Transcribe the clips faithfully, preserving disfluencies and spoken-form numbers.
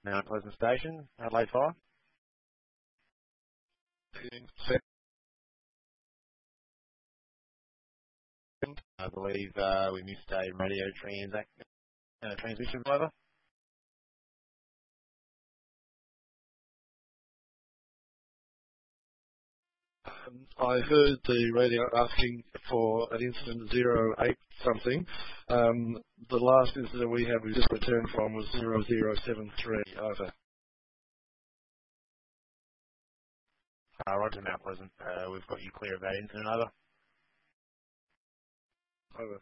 Mount Pleasant Station, Adelaide Fire. I believe uh, we missed a radio transac uh, transmission over. Um, I heard the radio asking for an incident zero eight something. Um, the last incident we had we just returned from was zero zero seven three. Over. Uh, Roger, Mount Pleasant. Uh, we've got you clear of that incident, over. Over.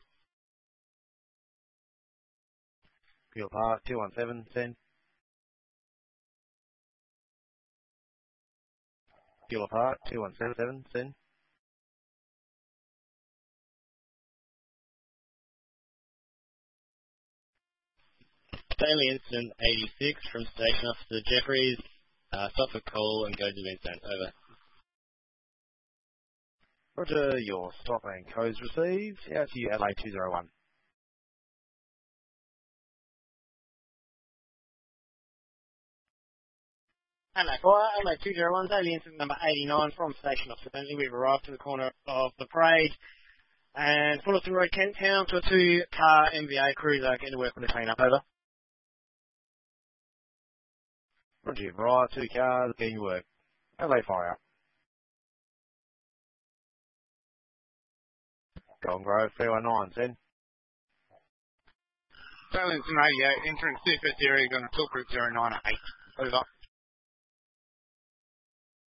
Peel Park, two one seven, send. Peel Park, two one seven seven, send. Daily Incident eighty-six from Station Officer Jeffries. Uh, stop the call and go to the incident. Over. Roger, your stop and codes received. Out to you, Adelaide two oh one. Adelaide Fire, Adelaide two oh one, daily incident number eighty-nine from Station Officer Bentley. We've arrived to the corner of the parade and Fullerton Road, Kent Town, to a two-car M V A cruiser getting to work on the clean-up. Over. Roger, you've arrived, two cars, getting your work. Adelaide Fire. Golden Grove, three one nine, send. Daily Incident eighty-eight, entering C F S area, going to Tilt Group zero nine eight. Over.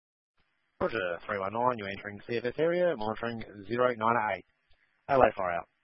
Roger, three one nine, you're entering C F S area, monitoring zero nine eight. Adelaide Fire out.